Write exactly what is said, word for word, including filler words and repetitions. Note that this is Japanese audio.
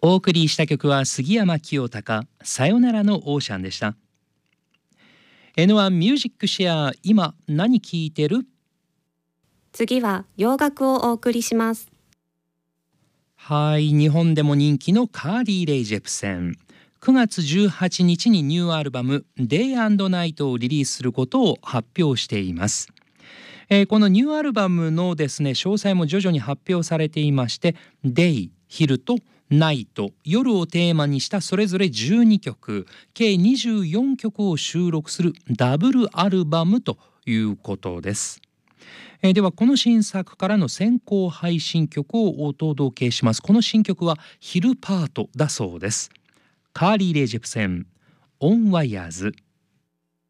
お送りした曲は杉山清貴、さよならのオーシャンでした。 エヌワン ミュージックシェア、今何聴いてる？ 次は洋楽をお送りします。 はい、日本でも人気のカーリー・レイ・ジェプセン、くがつじゅうはちにちにニューアルバム Day and Night をリリースすることを発表しています。えー、このニューアルバムのですね詳細も徐々に発表されていまして、 Day 昼とナイト夜をテーマにしたそれぞれじゅうにきょく、計にじゅうよんきょくを収録するダブルアルバムということです。えー、ではこの新作からの先行配信曲をお届けします。この新曲は昼パートだそうです。カーリー・レイ・ジェプセン、オンワイヤーズ。